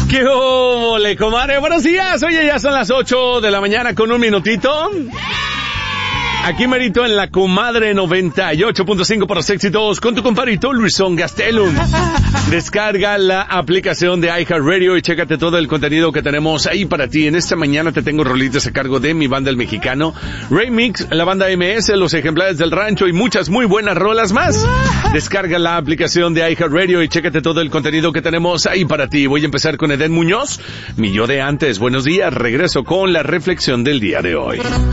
¡Qué óvole, comadre! Buenos días. Oye, ya son las 8 de la mañana con un minutito. Aquí merito en la comadre 98.5 por los éxitos con tu compadrito Luisón Gastelum. Descarga la aplicación de iHeartRadio y chécate todo el contenido que tenemos ahí para ti. En esta mañana te tengo rolitas a cargo de mi banda El Mexicano, Remix, la banda MS, Los Ejemplares del Rancho y muchas muy buenas rolas más. Descarga la aplicación de iHeartRadio y chécate todo el contenido que tenemos ahí para ti. Voy a empezar con Eden Muñoz, mi yo de antes. Buenos días, regreso con la reflexión del día de hoy.